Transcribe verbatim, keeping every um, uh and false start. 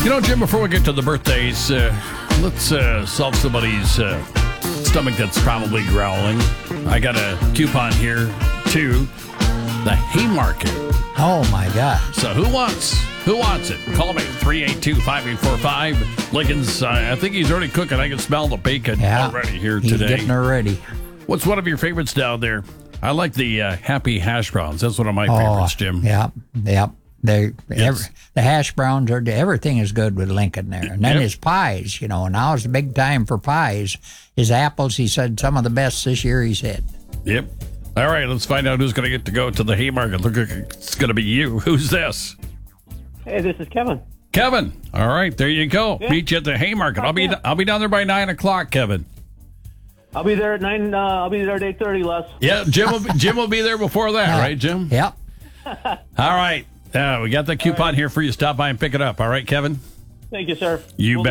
You know, Jim, before we get to the birthdays, uh, let's uh, solve somebody's uh, stomach that's probably growling. I got a coupon here to the Haymarket. Oh, my God. So who wants who wants it? Call me, three eight two, five eight four five. Lincoln's, uh, I think he's already cooking. I can smell the bacon Yeah, already here he's today. getting her ready. What's one of your favorites down there? I like the uh, Happy Hash Browns. That's one of my Oh, favorites, Jim. Yep, yep. They Yes. every, the hash browns are everything is good with Lincoln there, and then Yep. his pies. You know, now is the big time for pies. His apples, he said, some of the best this year. He said. Yep. All right, let's find out who's going to get to go to the Haymarket. Look, it's going to be you. Who's this? Hey, this is Kevin. Kevin. All right, there you go. Yeah. Meet you at the Haymarket. I'll be Yeah. I'll be down there by nine o'clock, Kevin. I'll be there at nine. Uh, I'll be there at eight thirty, Les. Yeah, Jim will be, Jim will be there before that, right, Jim? Yep. All right. Uh, we got the coupon here for you. Stop by and pick it up. All right, Kevin? Thank you, sir. You We'll bet.